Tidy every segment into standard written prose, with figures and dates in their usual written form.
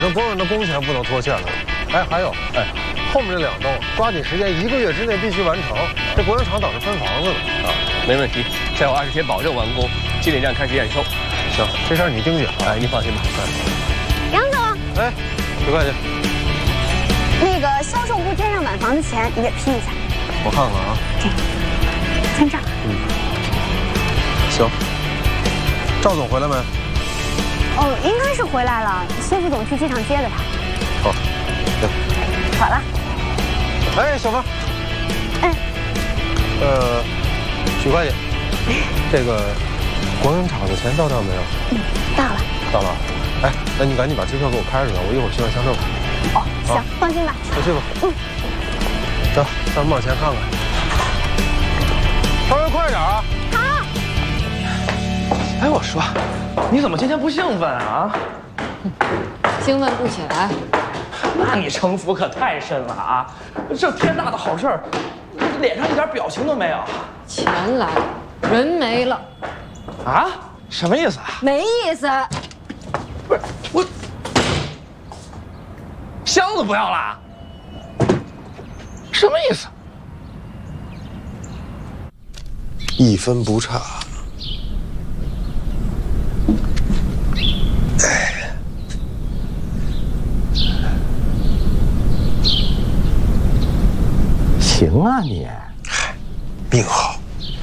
那工人的工钱不能拖欠了。哎，还有，哎，后面这2栋抓紧时间，1个月之内必须完成。这国营厂等着分房子呢。 啊，没问题，再有20天保证完工。今天站开始验收。 行，这事儿你盯紧啊。 哎，您放心吧。 杨总， 哎，徐会计， 那个销售部贴上买房的钱你给批一下。 我看看啊。 签账。 行。赵总回来没？ 哦，应该是回来了。谢副总去机场接的他。 好。行。 好了。 哎，小芳。 哎。 许会计，这个国营厂的钱到账没有？ 到了。 到了。哎，那你赶紧把支票给我开出来，我一会儿去完乡政府。 哦，行，放心吧。 快去吧。走，咱们往前看看。稍微快点啊！ 好。 哎，我说，你怎么今天不兴奋啊？ 兴奋不起来。 那你城府可太深了啊！这天大的好事儿，脸上一点表情都没有。 钱来了，人没了。 啊？什么意思啊？ 没意思。 不是我，箱子不要了？什么意思 ？1分不差。 行啊你， 命好。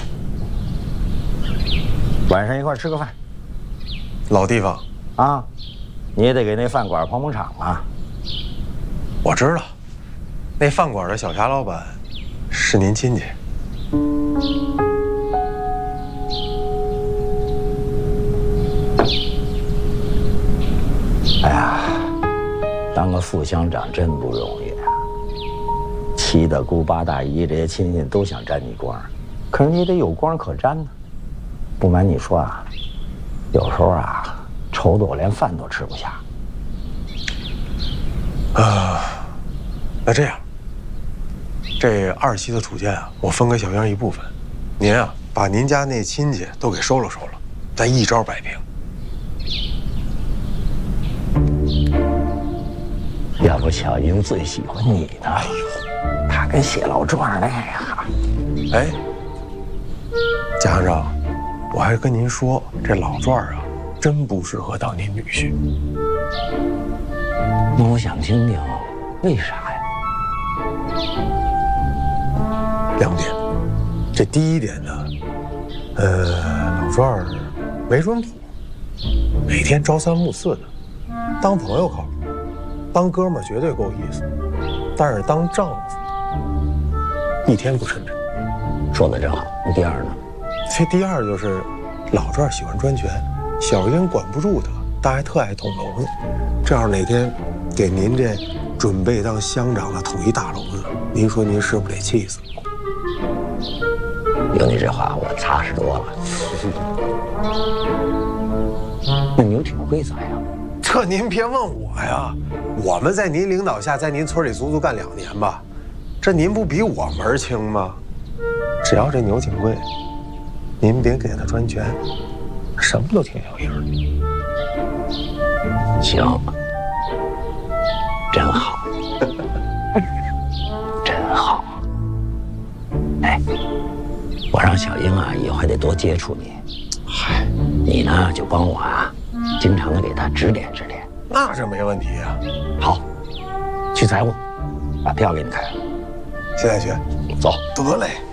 晚上一块吃个饭。 老地方啊，你也得给那饭馆捧捧场啊。 我知道，那饭馆的小霞老板是您亲戚。 哎呀，当个副乡长真不容易啊！七大姑八大姨这些亲戚都想沾你光，可是你得有光可沾呢。不瞒你说啊，有时候啊，愁得我连饭都吃不下。 那这样，这2期的土建啊，我分给小英一部分，您啊把您家那亲戚都给收了收了，咱一招摆平。 要不小英最喜欢你呢？哎呦，她跟写老状那样。 哎，贾行长，我还跟您说，这老状啊，真不适合当您女婿。 那我想听听，为啥呀 ？2点，这第一点呢，老状没准谱，每天朝3暮4的，当朋友靠谱。当哥们儿绝对够意思，但是当丈夫，一天不抻着。 说的真好。那第二呢？ 这第二就是老状喜欢专权，小英管不住他，但还特爱捅娄子。这要是哪天给您这准备当乡长的捅一大娄子，您说您是不是得气死？ 有你这话，我踏实多了。那牛挺会咋样？ 这您别问我呀，我们在您领导下，在您村里足足干2年吧，这您不比我门儿清吗？只要这牛挺贵，您别给他专权，什么都挺小样的。行，真好，真好。哎，我让小英啊，以后还得多接触你。 嗨， 你呢就帮我啊。经常的给他指点指点， 那这没问题啊。 好，去财务，把票给你开了。 现在去， 走。 得嘞。